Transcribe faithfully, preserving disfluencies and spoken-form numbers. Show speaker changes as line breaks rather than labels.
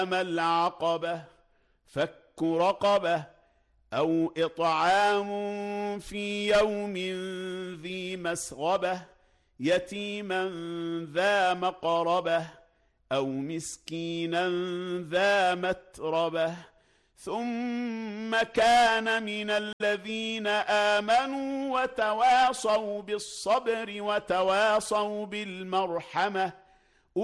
ما العقبة فك رقبة أو إطعام في يوم ذي مسغبة يتيما ذا مقربة أو مسكينا ذا متربة ثم كان من الذين آمنوا وتواصوا بالصبر وتواصوا بالمرحمة